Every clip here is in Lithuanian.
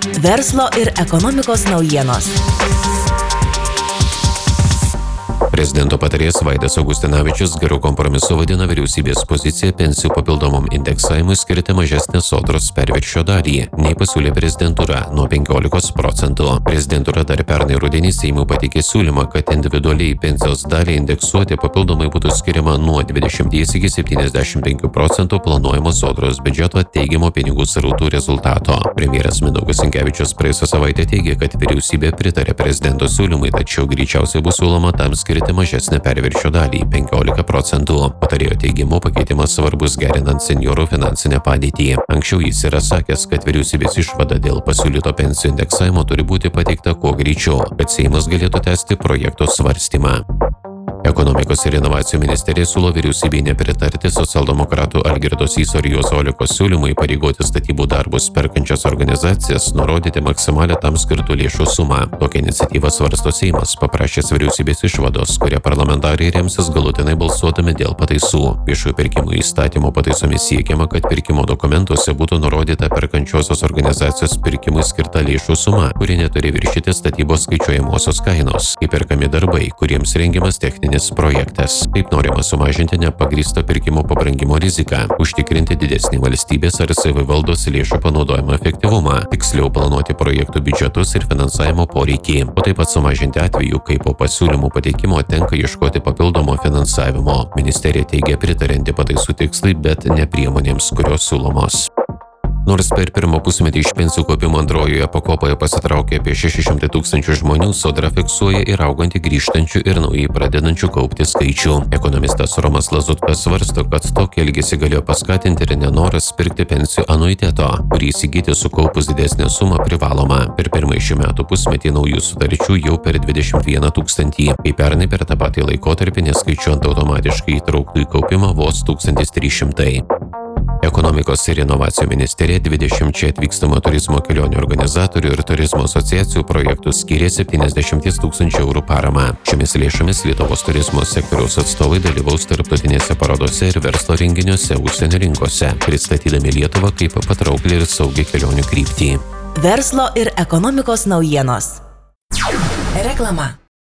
Verslo ir ekonomikos naujienos. Prezidento patarėjas Vaidas Augustinavičius geru kompromisu vadina vyriausybės poziciją pensijų papildomam indeksavimui skirti mažesnę sodros perviršio dalį, nei pasiūlė prezidentūra nuo 15%. Prezidentūra dar pernai rudenį Seimui pateikė siūlymą, kad individualiai pensijos dalį indeksuoti papildomai būtų skiriama nuo 20 iki 75% planuojamo sodros biudžeto teigiamo pinigų srautų rezultato. Premjeras Mindaugas Sinkevičius praėjusią savaitę teigė, kad vyriausybė pritarė prezidento siūlymui, tačiau greičiausiai bus siūloma tam skirti mažesnę perviršio dalį 15%. Patarėjo teigimu pakeitimas svarbus gerinant senjorų finansinę padėtį. Anksčiau jis yra sakęs, kad vyriausybės išvada dėl pasiūlyto pensijų indeksavimo turi būti pateikta kuo greičiau, kad Seimas galėtų tęsti projekto svarstymą. Ekonomikos ir inovacijų ministerija siūlo vyriausybei nepritarti socialdemokratų Algirdo Syso ir Juozo Oleko siūlymui įpareigoti statybų darbus perkančias organizacijas nurodyti maksimalią tam skirtų lėšų sumą. Tokią iniciatyvą svarsto Seimas, paprašęs vyriausybės išvados, kurie parlamentarai remsis galutinai balsuodami dėl pataisų. Viešųjų pirkimų įstatymo pataisomis siekiama, kad pirkimo dokumentuose būtų nurodyta perkančiosios organizacijos pirkimui skirta lėšų suma, kuri neturi viršyti statybos skaičiuojamosios kainos, kai perkami darbai, kuriems rengiamas techninis projektas. Taip norima sumažinti nepagrįsto pirkimo pabrangimo riziką, užtikrinti didesnį valstybės ar savivaldos lėšų panaudojimo efektyvumą, tiksliau planuoti projektų biudžetus ir finansavimo poreikį, o taip pat sumažinti atvejų, kai po pasiūlymų pateikimo tenka ieškoti papildomo finansavimo. Ministerija teigia pritarinti pataisų tikslai, bet ne priemonėms, kurios siūlomos. Nors per pirmą pusmetį iš pensijų kaupimo antrojoje pakopoje pasitraukė apie 600 000 žmonių, Sodra fiksuoja ir augantį grįžtančių ir naujai pradedančių kaupti skaičių. Ekonomistas Romas Lazutkas svarsto, kad tokį elgesį galėjo paskatinti ir nenoras pirkti pensijų anuiteto, kurį įsigyti sukaupus didesnę sumą privaloma. Per pirmąjį šių metų pusmetį naujų sutarčių jau per 21 000, kai pernai per tą patį laikotarpį neskaičiuojant automatiškai įtrauktų į kaupimą vos 1300. Ekonomikos ir inovacijų ministerija 20 atvykstamo turizmo kelionių organizatorių ir turizmo asociacijų projektų skyrė 70 000 eurų paramą. Šiomis lėšomis Lietuvos turizmo sektoriaus atstovai dalyvaus tarptautinėse parodose ir verslo renginiuose užsienio rinkose, pristatydami Lietuvą kaip patrauklį ir saugią kelionių kryptį. Verslo ir ekonomikos naujienos. Reklama.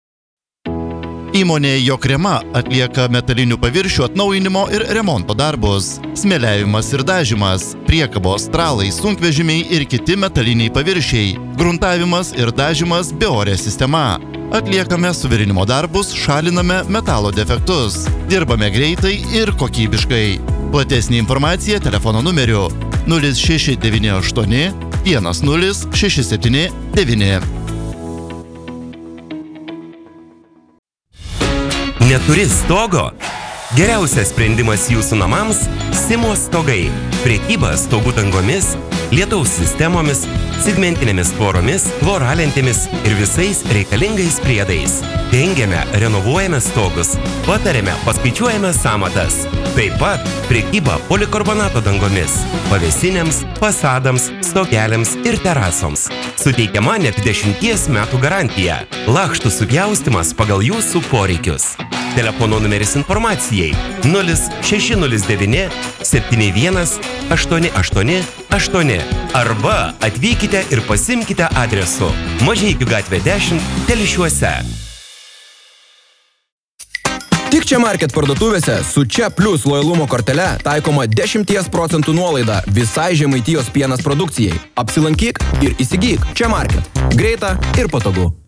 Įmonė Jokrema atlieka metalinių paviršių atnaujinimo ir remonto darbus. Smėliavimas ir dažymas, priekabos, tralai, sunkvežimiai ir kiti metaliniai paviršiai, gruntavimas ir dažymas beorė sistema. Atliekame suvirinimo darbus, šaliname metalo defektus. Dirbame greitai ir kokybiškai. Platesnė informacija telefono numeriu 0698 10679. Neturi stogo? Geriausias sprendimas jūsų namams – Simo stogai. Prekyba stogų dangomis, lietaus sistemomis, segmentinėmis tvoromis, tvoralentėmis ir visais reikalingais priedais. Dengiame, renovuojame stogus, patariame, paskaičiuojame sąmatas. Taip pat prekyba polikarbonato dangomis, pavėsinėms, fasadams, stogeliams ir terasoms. Suteikiama net 10 metų garantija. Lakštų supjaustymas pagal jūsų poreikius. Telefono numeris informacijai 0609 71 888 arba atvykite ir pasimkite adresu Mažeikių gatvė 10 Telšiuose. Tik Čia Market parduotuvėse su Čia Plus lojalumo kortele taikoma 10% nuolaida visai Žemaitijos pienas produkcijai. Apsilankyk ir įsigyk Čia Market. Greita ir patogu.